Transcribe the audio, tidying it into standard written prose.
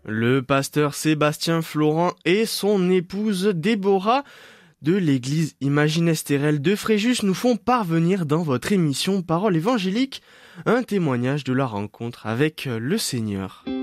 Le pasteur Sébastien Florent et son épouse Déborah de l'église Imagine Estérel de Fréjus nous font parvenir dans votre émission Parole évangélique un témoignage de leur rencontre avec le Seigneur.